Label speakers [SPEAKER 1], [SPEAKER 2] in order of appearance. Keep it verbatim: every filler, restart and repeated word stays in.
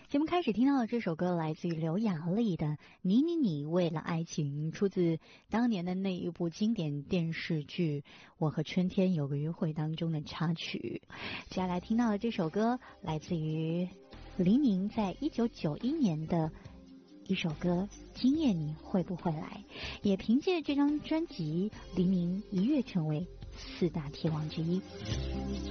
[SPEAKER 1] 节目开始听到的这首歌来自于刘雅丽的《你你你为了爱情》，出自当年的那一部经典电视剧《我和春天有个约会》当中的插曲。接下来听到的这首歌来自于黎明在一九九一年的一首歌《今夜你会不会来》，也凭借这张专辑，黎明一跃成为四大天王之一。